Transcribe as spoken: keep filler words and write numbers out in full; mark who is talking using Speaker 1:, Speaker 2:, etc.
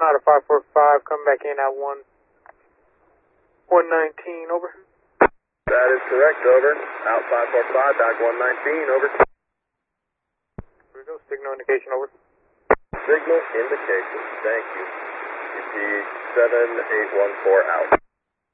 Speaker 1: out of five four five, come back in at one, one nineteen, over.
Speaker 2: That is correct, over. Out five four five, back one nineteen, over.
Speaker 1: Here we go, signal indication, over.
Speaker 2: Signal indication, thank you. U P seven eight one four out.